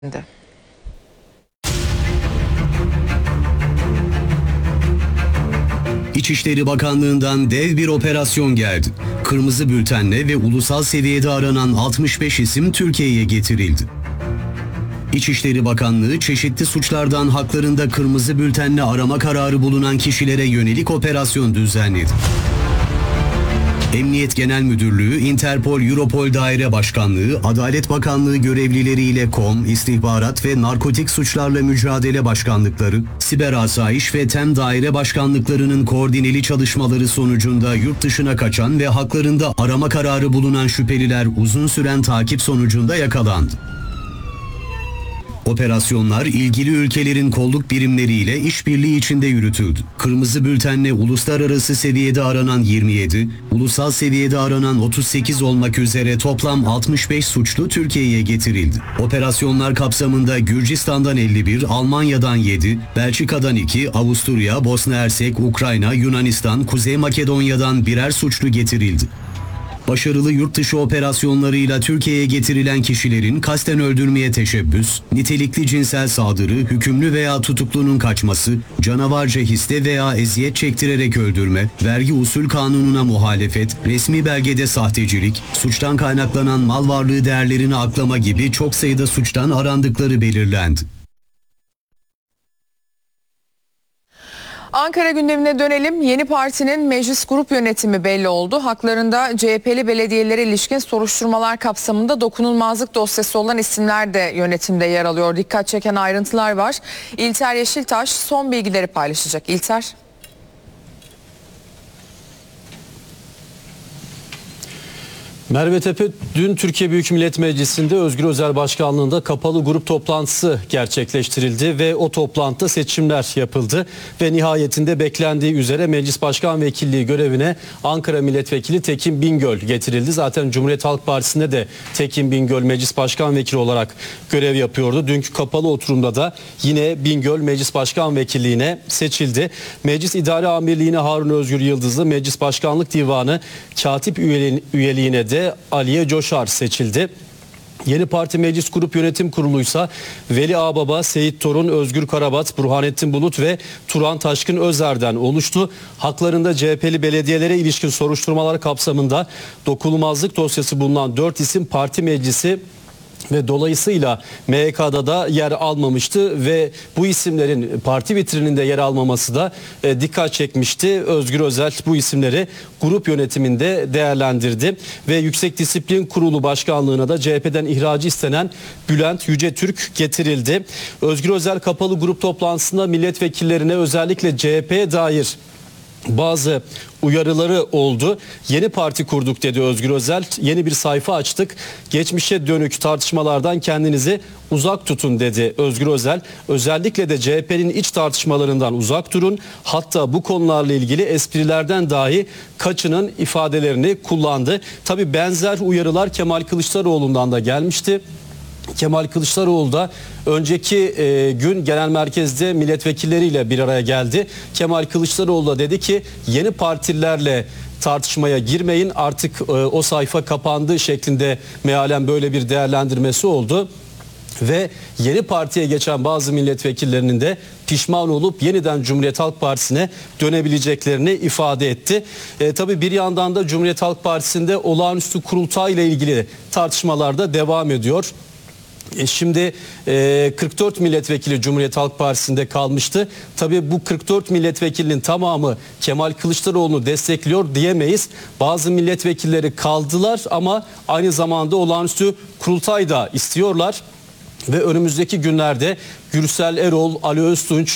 De. İçişleri Bakanlığı'ndan dev bir operasyon geldi. Kırmızı bültenle ve ulusal seviyede aranan 65 isim Türkiye'ye getirildi. İçişleri Bakanlığı çeşitli suçlardan haklarında kırmızı bültenle arama kararı bulunan kişilere yönelik operasyon düzenledi. Emniyet Genel Müdürlüğü, Interpol, Europol Daire Başkanlığı, Adalet Bakanlığı görevlileriyle KOM, İstihbarat ve Narkotik Suçlarla Mücadele Başkanlıkları, Siber Asayiş ve TEM Daire Başkanlıklarının koordineli çalışmaları sonucunda yurt dışına kaçan ve haklarında arama kararı bulunan şüpheliler uzun süren takip sonucunda yakalandı. Operasyonlar ilgili ülkelerin kolluk birimleriyle işbirliği içinde yürütüldü. Kırmızı bültenle uluslararası seviyede aranan 27, ulusal seviyede aranan 38 olmak üzere toplam 65 suçlu Türkiye'ye getirildi. Operasyonlar kapsamında Gürcistan'dan 51, Almanya'dan 7, Belçika'dan 2, Avusturya, Bosna Hersek, Ukrayna, Yunanistan, Kuzey Makedonya'dan birer suçlu getirildi. Başarılı yurt dışı operasyonlarıyla Türkiye'ye getirilen kişilerin kasten öldürmeye teşebbüs, nitelikli cinsel saldırı, hükümlü veya tutuklunun kaçması, canavarca histe veya eziyet çektirerek öldürme, vergi usul kanununa muhalefet, resmi belgede sahtecilik, suçtan kaynaklanan mal varlığı değerlerini aklama gibi çok sayıda suçtan arandıkları belirlendi. Ankara gündemine dönelim. Yeni partinin meclis grup yönetimi belli oldu. Haklarında CHP'li belediyelere ilişkin soruşturmalar kapsamında dokunulmazlık dosyası olan isimler de yönetimde yer alıyor. Dikkat çeken ayrıntılar var. İlter Yeşiltaş son bilgileri paylaşacak. İlter. Merve Tepe dün Türkiye Büyük Millet Meclisi'nde Özgür Özel Başkanlığı'nda kapalı grup toplantısı gerçekleştirildi ve o toplantıda seçimler yapıldı ve nihayetinde beklendiği üzere Meclis Başkan Vekilliği görevine Ankara Milletvekili Tekin Bingöl getirildi. Zaten Cumhuriyet Halk Partisi'nde de Tekin Bingöl Meclis Başkan Vekili olarak görev yapıyordu. Dünkü kapalı oturumda da yine Bingöl Meclis Başkan Vekilliğine seçildi. Meclis İdare Amirliğine Harun Özgür Yıldızlı, Meclis Başkanlık Divanı Katip üyeliğine de Aliye Coşar seçildi. Yeni parti meclis grup yönetim kuruluysa Veli Ağbaba, Seyit Torun, Özgür Karabat, Burhanettin Bulut ve Turan Taşkın Özer'den oluştu. Haklarında CHP'li belediyelere ilişkin soruşturmalar kapsamında dokunulmazlık dosyası bulunan 4 isim parti meclisi ve dolayısıyla MYK'da da yer almamıştı ve bu isimlerin parti vitrininde yer almaması da dikkat çekmişti. Özgür Özel bu isimleri grup yönetiminde değerlendirdi ve Yüksek Disiplin Kurulu Başkanlığı'na da CHP'den ihracı istenen Bülent Yücetürk getirildi. Özgür Özel kapalı grup toplantısında milletvekillerine özellikle CHP'ye dair bazı uyarıları oldu. Yeni parti kurduk dedi Özgür Özel. Yeni bir sayfa açtık. Geçmişe dönük tartışmalardan kendinizi uzak tutun dedi Özgür Özel. Özellikle de CHP'nin iç tartışmalarından uzak durun. Hatta bu konularla ilgili esprilerden dahi kaçının ifadelerini kullandı. Tabii benzer uyarılar Kemal Kılıçdaroğlu'ndan da gelmişti. Kemal Kılıçdaroğlu da önceki gün genel merkezde milletvekilleriyle bir araya geldi. Kemal Kılıçdaroğlu da dedi ki yeni partilerle tartışmaya girmeyin, artık o sayfa kapandı şeklinde mealen böyle bir değerlendirmesi oldu. Ve yeni partiye geçen bazı milletvekillerinin de pişman olup yeniden Cumhuriyet Halk Partisi'ne dönebileceklerini ifade etti. Tabii bir yandan da Cumhuriyet Halk Partisi'nde olağanüstü kurultay ile ilgili tartışmalar da devam ediyor. Şimdi 44 milletvekili Cumhuriyet Halk Partisi'nde kalmıştı. Tabii bu 44 milletvekilinin tamamı Kemal Kılıçdaroğlu'nu destekliyor diyemeyiz. Bazı milletvekilleri kaldılar ama aynı zamanda olağanüstü kurultay da istiyorlar. Ve önümüzdeki günlerde Gürsel Erol, Ali Öztunç,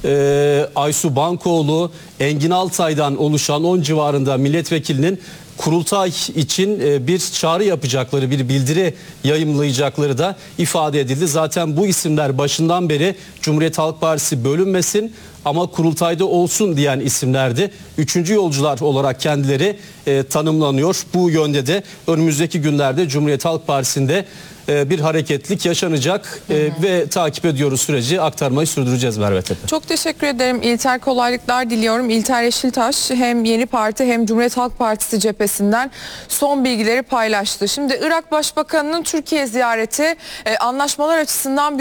Aysu Bankoğlu, Engin Altay'dan oluşan 10 civarında milletvekilinin kurultay için bir çağrı yapacakları, bir bildiri yayımlayacakları da ifade edildi. Zaten bu isimler başından beri Cumhuriyet Halk Partisi bölünmesin, ama kurultayda olsun diyen isimlerdi. Üçüncü yolcular olarak kendileri tanımlanıyor. Bu yönde de önümüzdeki günlerde Cumhuriyet Halk Partisi'nde bir hareketlik yaşanacak ve takip ediyoruz süreci, aktarmayı sürdüreceğiz Merve Tepe. Çok teşekkür ederim İlter, kolaylıklar diliyorum. İlter Yeşiltaş hem Yeni Parti hem Cumhuriyet Halk Partisi cephesinden son bilgileri paylaştı. Şimdi Irak Başbakanı'nın Türkiye ziyareti anlaşmalar açısından